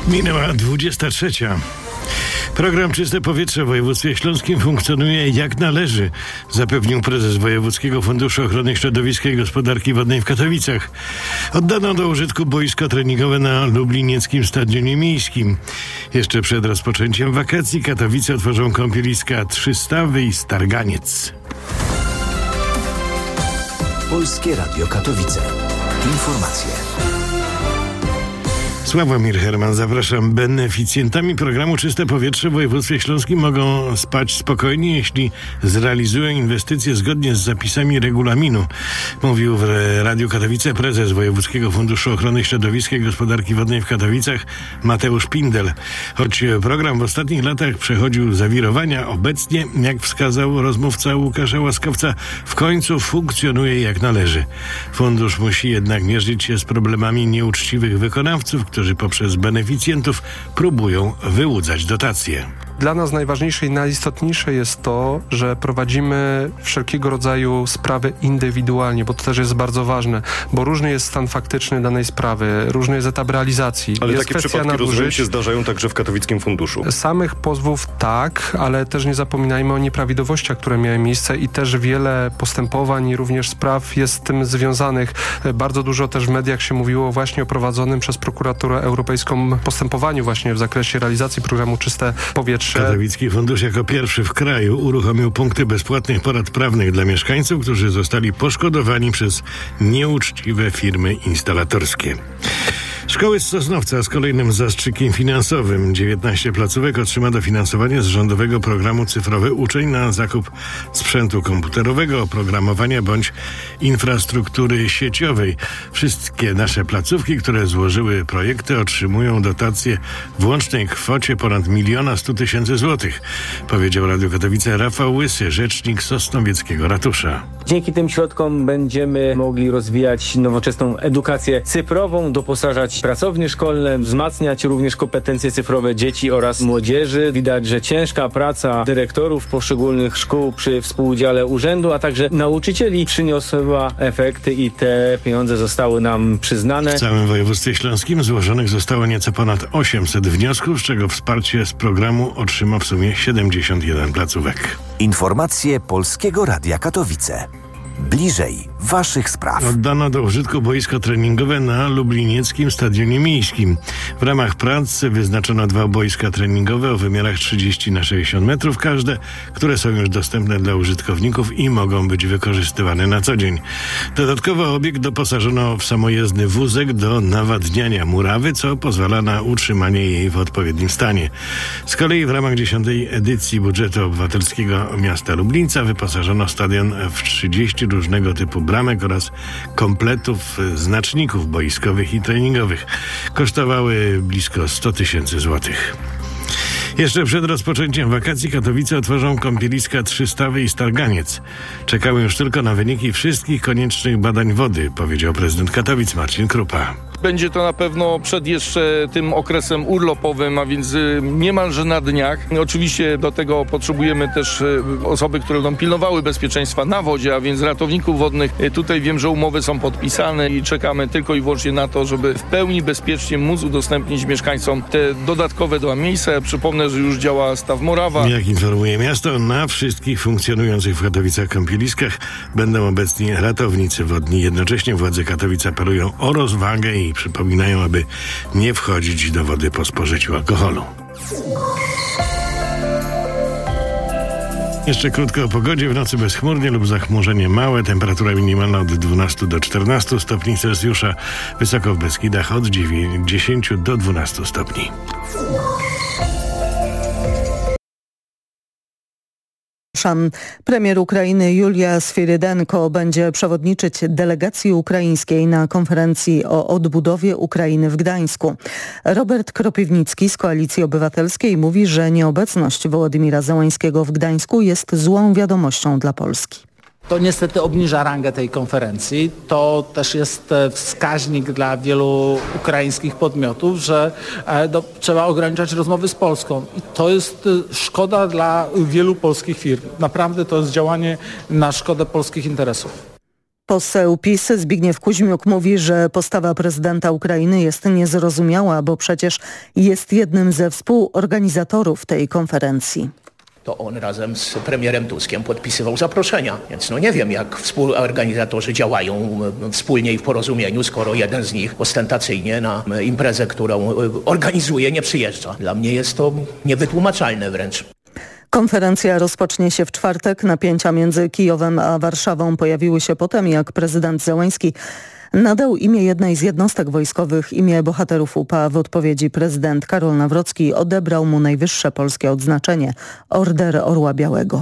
Minęła 23. Program Czyste Powietrze w województwie śląskim funkcjonuje jak należy, zapewnił prezes Wojewódzkiego Funduszu Ochrony Środowiska i Gospodarki Wodnej w Katowicach. Oddano do użytku boisko treningowe na lublinieckim stadionie miejskim. Jeszcze przed rozpoczęciem wakacji Katowice otworzą kąpieliska Trzystawy i Starganiec. Polskie Radio Katowice. Informacje. Sławomir Herman, zapraszam. Beneficjentami programu Czyste Powietrze w województwie śląskim mogą spać spokojnie, jeśli zrealizują inwestycje zgodnie z zapisami regulaminu. Mówił w Radiu Katowice prezes Wojewódzkiego Funduszu Ochrony Środowiska i Gospodarki Wodnej w Katowicach Mateusz Pindel. Choć program w ostatnich latach przechodził zawirowania, obecnie, jak wskazał rozmówca Łukasza Łaskowca, w końcu funkcjonuje jak należy. Fundusz musi jednak mierzyć się z problemami nieuczciwych wykonawców, którzy poprzez beneficjentów próbują wyłudzać dotacje. Dla nas najważniejsze i najistotniejsze jest to, że prowadzimy wszelkiego rodzaju sprawy indywidualnie, bo to też jest bardzo ważne, bo różny jest stan faktyczny danej sprawy, różny jest etap realizacji. Ale jest takie przypadki, rozumiem, się zdarzają także w Katowickim Funduszu. Samych pozwów tak, ale też nie zapominajmy o nieprawidłowościach, które miały miejsce i też wiele postępowań i również spraw jest z tym związanych. Bardzo dużo też w mediach się mówiło właśnie o prowadzonym przez Prokuraturę Europejską postępowaniu właśnie w zakresie realizacji programu Czyste Powietrze. Katowicki Fundusz jako pierwszy w kraju uruchomił punkty bezpłatnych porad prawnych dla mieszkańców, którzy zostali poszkodowani przez nieuczciwe firmy instalatorskie. Szkoły z Sosnowca z kolejnym zastrzykiem finansowym. 19 placówek otrzyma dofinansowanie z rządowego programu Cyfrowy Uczeń na zakup sprzętu komputerowego, oprogramowania bądź infrastruktury sieciowej. Wszystkie nasze placówki, które złożyły projekty, otrzymują dotacje w łącznej kwocie ponad 1 100 000 złotych, powiedział Radiu Katowice Rafał Łysy, rzecznik Sosnowieckiego Ratusza. Dzięki tym środkom będziemy mogli rozwijać nowoczesną edukację cyfrową, doposażać pracownie szkolne, wzmacniać również kompetencje cyfrowe dzieci oraz młodzieży. Widać, że ciężka praca dyrektorów poszczególnych szkół przy współudziale urzędu, a także nauczycieli przyniosła efekty i te pieniądze zostały nam przyznane. W całym województwie śląskim złożonych zostało nieco ponad 800 wniosków, z czego wsparcie z programu otrzyma w sumie 71 placówek. Informacje Polskiego Radia Katowice. Bliżej waszych spraw. Oddano do użytku boisko treningowe na lublinieckim stadionie miejskim. W ramach prac wyznaczono 2 boiska treningowe o wymiarach 30 na 60 metrów każde, które są już dostępne dla użytkowników i mogą być wykorzystywane na co dzień. Dodatkowo obiekt doposażono w samojezdny wózek do nawadniania murawy, co pozwala na utrzymanie jej w odpowiednim stanie. Z kolei w ramach 10. edycji budżetu obywatelskiego miasta Lublińca wyposażono stadion w 30 różnego typu bramek oraz kompletów znaczników boiskowych i treningowych. Kosztowały blisko 100 000 złotych. Jeszcze przed rozpoczęciem wakacji Katowice otworzą kąpieliska Trzystawy i Starganiec. Czekały już tylko na wyniki wszystkich koniecznych badań wody, powiedział prezydent Katowic Marcin Krupa. Będzie to na pewno przed jeszcze tym okresem urlopowym, a więc niemalże na dniach. Oczywiście do tego potrzebujemy też osoby, które będą pilnowały bezpieczeństwa na wodzie, a więc ratowników wodnych. Tutaj wiem, że umowy są podpisane i czekamy tylko i wyłącznie na to, żeby w pełni bezpiecznie móc udostępnić mieszkańcom te dodatkowe 2 miejsca. Przypomnę, że już działa staw Morawa. Jak informuje miasto, na wszystkich funkcjonujących w Katowicach kąpieliskach będą obecni ratownicy wodni. Jednocześnie władze Katowic apelują o rozwagę i przypominają, aby nie wchodzić do wody po spożyciu alkoholu. Jeszcze krótko o pogodzie. W nocy bezchmurnie lub zachmurzenie małe. Temperatura minimalna od 12 do 14 stopni Celsjusza. Wysoko w Beskidach od 10 do 12 stopni. Premier Ukrainy Julia Swirydenko będzie przewodniczyć delegacji ukraińskiej na konferencji o odbudowie Ukrainy w Gdańsku. Robert Kropiwnicki z Koalicji Obywatelskiej mówi, że nieobecność Wołodymira Zełańskiego w Gdańsku jest złą wiadomością dla Polski. To niestety obniża rangę tej konferencji. To też jest wskaźnik dla wielu ukraińskich podmiotów, że trzeba ograniczać rozmowy z Polską. I to jest szkoda dla wielu polskich firm. Naprawdę to jest działanie na szkodę polskich interesów. Poseł PiS Zbigniew Kuźmiuk mówi, że postawa prezydenta Ukrainy jest niezrozumiała, bo przecież jest jednym ze współorganizatorów tej konferencji. To on razem z premierem Tuskiem podpisywał zaproszenia. Więc nie wiem, jak współorganizatorzy działają wspólnie i w porozumieniu, skoro jeden z nich ostentacyjnie na imprezę, którą organizuje, nie przyjeżdża. Dla mnie jest to niewytłumaczalne wręcz. Konferencja rozpocznie się w czwartek. Napięcia między Kijowem a Warszawą pojawiły się potem, jak prezydent Zełenski nadał imię jednej z jednostek wojskowych, imię bohaterów UPA. W odpowiedzi prezydent Karol Nawrocki odebrał mu najwyższe polskie odznaczenie – Order Orła Białego.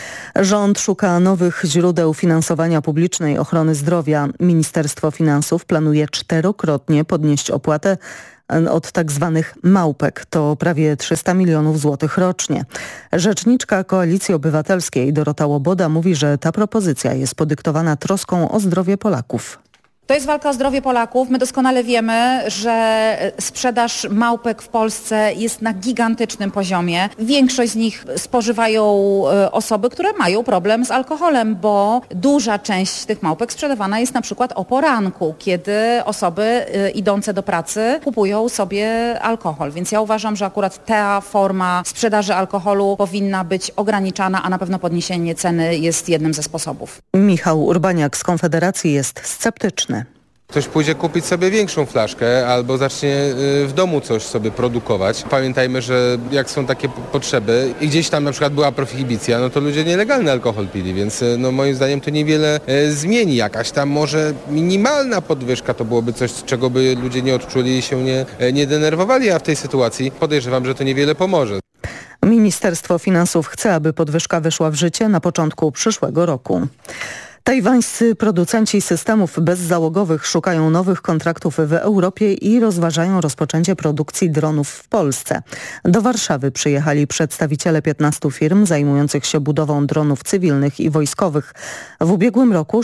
Rząd szuka nowych źródeł finansowania publicznej ochrony zdrowia. Ministerstwo Finansów planuje 4-krotnie podnieść opłatę od tak zwanych małpek. To prawie 300 milionów złotych rocznie. Rzeczniczka Koalicji Obywatelskiej Dorota Łoboda mówi, że ta propozycja jest podyktowana troską o zdrowie Polaków. To jest walka o zdrowie Polaków. My doskonale wiemy, że sprzedaż małpek w Polsce jest na gigantycznym poziomie. Większość z nich spożywają osoby, które mają problem z alkoholem, bo duża część tych małpek sprzedawana jest na przykład o poranku, kiedy osoby idące do pracy kupują sobie alkohol. Więc ja uważam, że akurat ta forma sprzedaży alkoholu powinna być ograniczana, a na pewno podniesienie ceny jest jednym ze sposobów. Michał Urbaniak z Konfederacji jest sceptyczny. Ktoś pójdzie kupić sobie większą flaszkę albo zacznie w domu coś sobie produkować. Pamiętajmy, że jak są takie potrzeby i gdzieś tam na przykład była prohibicja, no to ludzie nielegalny alkohol pili, więc moim zdaniem to niewiele zmieni. Jakaś tam może minimalna podwyżka to byłoby coś, czego by ludzie nie odczuli i się nie denerwowali, a w tej sytuacji podejrzewam, że to niewiele pomoże. Ministerstwo Finansów chce, aby podwyżka weszła w życie na początku przyszłego roku. Tajwańscy producenci systemów bezzałogowych szukają nowych kontraktów w Europie i rozważają rozpoczęcie produkcji dronów w Polsce. Do Warszawy przyjechali przedstawiciele 15 firm zajmujących się budową dronów cywilnych i wojskowych. W ubiegłym roku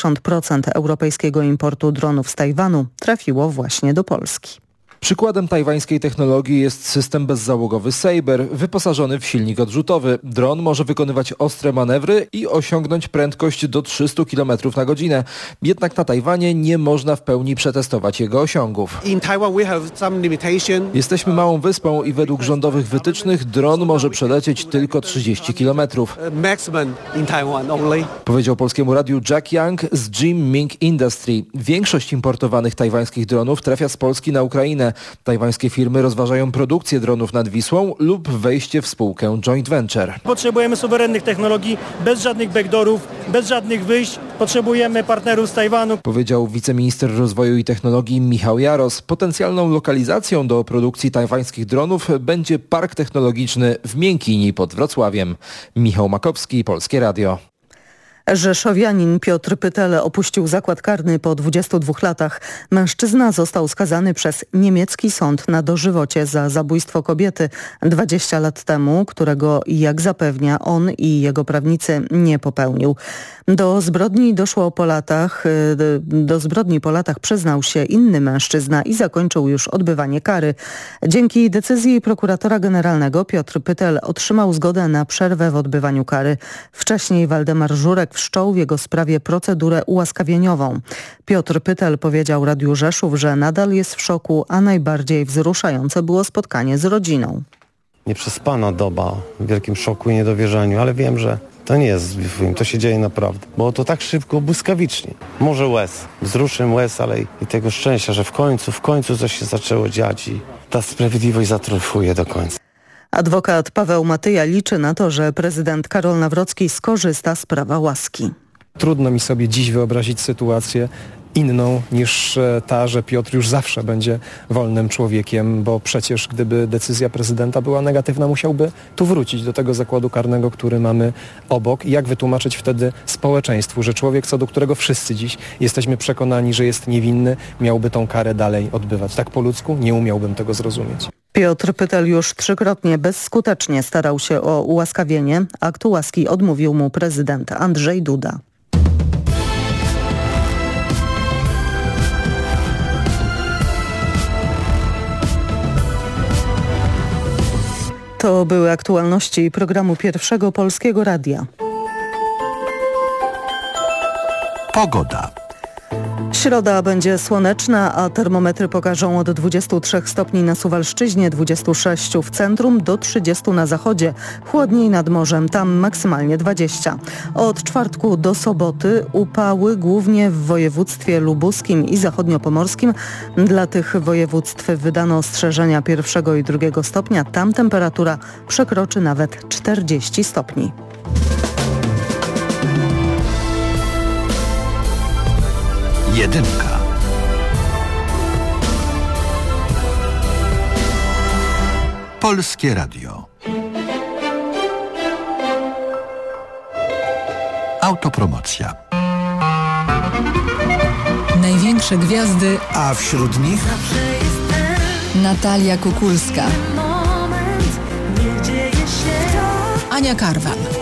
60% europejskiego importu dronów z Tajwanu trafiło właśnie do Polski. Przykładem tajwańskiej technologii jest system bezzałogowy Saber, wyposażony w silnik odrzutowy. Dron może wykonywać ostre manewry i osiągnąć prędkość do 300 km na godzinę. Jednak na Tajwanie nie można w pełni przetestować jego osiągów. Jesteśmy małą wyspą i według rządowych wytycznych dron może przelecieć tylko 30 km. Powiedział Polskiemu Radiu Jack Young z Jim Ming Industry. Większość importowanych tajwańskich dronów trafia z Polski na Ukrainę. Tajwańskie firmy rozważają produkcję dronów nad Wisłą lub wejście w spółkę joint venture. Potrzebujemy suwerennych technologii, bez żadnych backdoorów, bez żadnych wyjść. Potrzebujemy partnerów z Tajwanu. Powiedział wiceminister rozwoju i technologii Michał Jaros. Potencjalną lokalizacją do produkcji tajwańskich dronów będzie park technologiczny w Miękini pod Wrocławiem. Michał Makowski, Polskie Radio. Rzeszowianin Piotr Pytele opuścił zakład karny po 22 latach. Mężczyzna został skazany przez niemiecki sąd na dożywocie za zabójstwo kobiety 20 lat temu, którego, jak zapewnia on i jego prawnicy, nie popełnił. Do zbrodni po latach przyznał się inny mężczyzna i zakończył już odbywanie kary. Dzięki decyzji prokuratora generalnego Piotr Pytel otrzymał zgodę na przerwę w odbywaniu kary. Wcześniej Waldemar Żurek wszczął w jego sprawie procedurę ułaskawieniową. Piotr Pytel powiedział Radiu Rzeszów, że nadal jest w szoku, a najbardziej wzruszające było spotkanie z rodziną. Nieprzespana doba w wielkim szoku i niedowierzaniu, ale wiem, że to nie jest zbieg film, to się dzieje naprawdę. Było to tak szybko, błyskawicznie. Może łez, wzruszeń łez, ale i tego szczęścia, że w końcu coś się zaczęło dziać i ta sprawiedliwość zatriumfuje do końca. Adwokat Paweł Matyja liczy na to, że prezydent Karol Nawrocki skorzysta z prawa łaski. Trudno mi sobie dziś wyobrazić sytuację inną niż ta, że Piotr już zawsze będzie wolnym człowiekiem, bo przecież gdyby decyzja prezydenta była negatywna, musiałby tu wrócić do tego zakładu karnego, który mamy obok. I jak wytłumaczyć wtedy społeczeństwu, że człowiek, co do którego wszyscy dziś jesteśmy przekonani, że jest niewinny, miałby tą karę dalej odbywać. Tak po ludzku nie umiałbym tego zrozumieć. Piotr Pytel już 3-krotnie bezskutecznie starał się o ułaskawienie. Aktu łaski odmówił mu prezydent Andrzej Duda. To były aktualności programu Pierwszego Polskiego Radia. Pogoda. Środa będzie słoneczna, a termometry pokażą od 23 stopni na Suwalszczyźnie, 26 w centrum do 30 na zachodzie, chłodniej nad morzem, tam maksymalnie 20. Od czwartku do soboty upały głównie w województwie lubuskim i zachodniopomorskim. Dla tych województw wydano ostrzeżenia 1 i 2 stopnia, tam temperatura przekroczy nawet 40 stopni. Jedynka. Polskie Radio. Autopromocja. Największe gwiazdy, a wśród nich Natalia Kukulska, Ania Karwan.